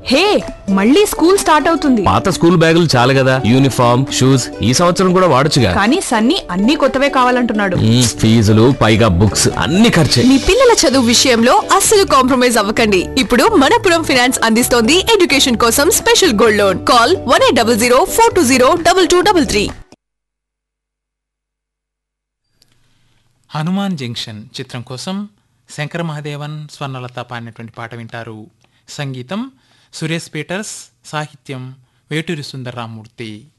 హే, మళ్ళీ school start అవుతుంది. పాత స్కూల్ బ్యాగులు చాలు కదా, యూనిఫామ్ షూస్ ఈ సంవత్సరం కూడా వాడొచ్చుగా. కానీ సన్నీ అన్ని కొత్తవే కావాలంటున్నాడు. ఫీజులు పైగా బుక్స్ అన్ని ఖర్చే. మీ పిల్లల చదువు విషయంలో అస్సలు కాంప్రమైజ్ అవ్వకండి. ఇప్పుడు మనపురం ఫైనాన్స్ అందిస్తోంది ఎడ్యుకేషన్ కోసం special gold loan. Call 1800 420 2233. Hanuman junction చిత్రం కోసం శంకర మహాదేవన్, స్వర్ణలత పాడినటువంటి పాట వింటారు. సంగీతం సురేష్ పీటర్స్, సాహిత్యం వేటూరి సుందరరామూర్తి.